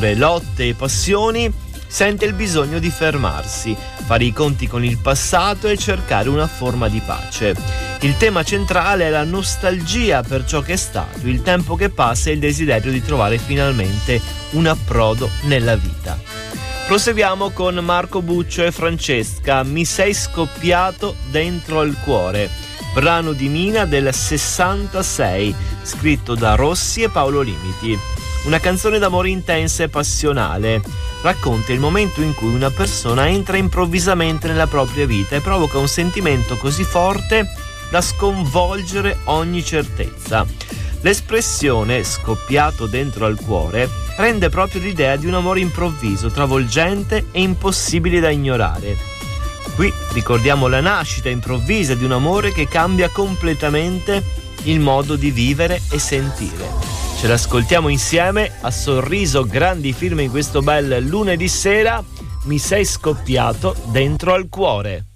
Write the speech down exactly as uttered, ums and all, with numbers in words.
avventure, lotte e passioni, sente il bisogno di fermarsi, fare i conti con il passato e cercare una forma di pace. Il tema centrale è la nostalgia per ciò che è stato, il tempo che passa e il desiderio di trovare finalmente un approdo nella vita. Proseguiamo con Marco Buccio e Francesca, Mi sei scoppiato dentro al cuore, brano di Mina del sessantasei, scritto da Rossi e Paolo Limiti. Una canzone d'amore intensa e passionale. Racconta il momento in cui una persona entra improvvisamente nella propria vita e provoca un sentimento così forte da sconvolgere ogni certezza. L'espressione scoppiato dentro al cuore rende proprio l'idea di un amore improvviso, travolgente e impossibile da ignorare. Qui ricordiamo la nascita improvvisa di un amore che cambia completamente il modo di vivere e sentire. Ce l'ascoltiamo insieme a Sorriso Grandi Firme in questo bel lunedì sera. Mi sei scoppiato dentro al cuore.